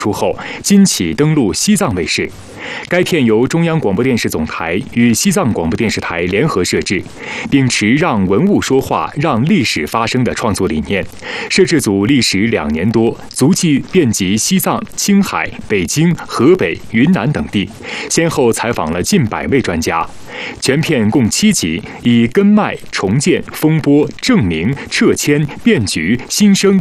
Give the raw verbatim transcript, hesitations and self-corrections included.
出后，今起登陆西藏卫视。该片由中央广播电视总台与西藏广播电视台联合摄制，秉持让文物说话、让历史发声的创作理念。摄制组历时两年多，足迹遍及西藏、青海、北京、河北、云南等地，先后采访了近百位专家。全片共七集，以根脉、重建、风波、证明、撤迁、变局、新生